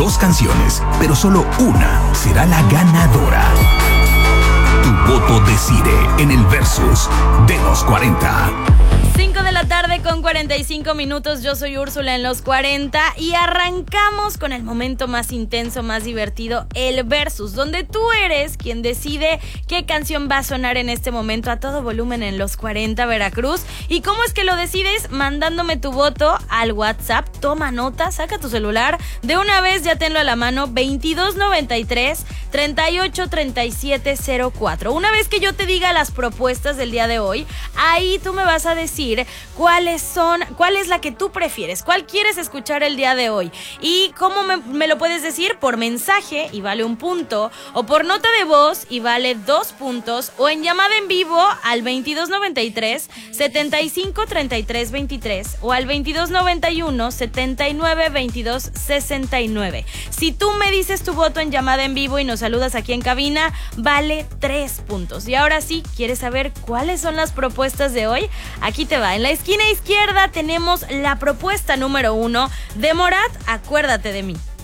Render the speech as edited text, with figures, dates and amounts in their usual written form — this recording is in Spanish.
2 canciones, pero solo una será la ganadora. Tu voto decide en el Versus de los 40. 5 de la tarde con 45 minutos, yo soy Úrsula en los 40 y arrancamos con el momento más intenso, más divertido, el Versus, donde tú eres quien decide qué canción va a sonar en este momento a todo volumen en los 40 Veracruz. ¿Y cómo es que lo decides? Mandándome tu voto al WhatsApp, toma nota, saca tu celular, de una vez ya tenlo a la mano, 2293 383704. Una vez que yo te diga las propuestas del día de hoy, ahí tú me vas a decir cuál es la que tú prefieres, cuál quieres escuchar el día de hoy. ¿Y cómo me lo puedes decir? Por mensaje y vale 1 punto, o por nota de voz y vale 2 puntos, o en llamada en vivo al 2293 753323 o al 2291 792269. Si tú me dices tu voto en llamada en vivo y nos saludas aquí en cabina, vale 3 puntos. Y ahora sí, ¿quieres saber cuáles son las propuestas de hoy? Aquí te va. En la esquina izquierda tenemos la propuesta número 1 de Morat, Acuérdate de mí.